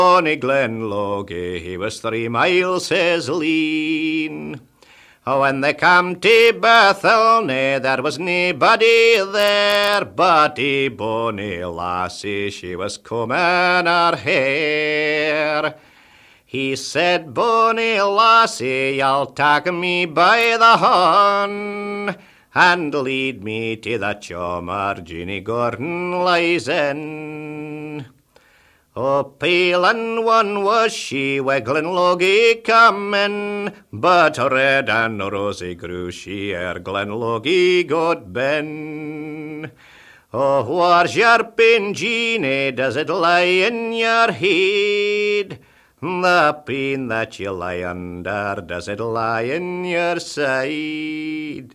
Bonnie Glenlogie, he was 3 miles his lean. When they came to Bethelney, there was naebody there, but a bonny lassie, she was combing her hair. He said, bonny lassie, you'll take me by the horn, and lead me to the chummer Jeanie Gordon lies in. Oh, pale and one was she, wi' Glenlogie coming, but red and rosy grew she ere Glenlogie got ben. Oh, where's your pain, Jeanie, does it lie in your head? The pain that you lie under, does it lie in your side?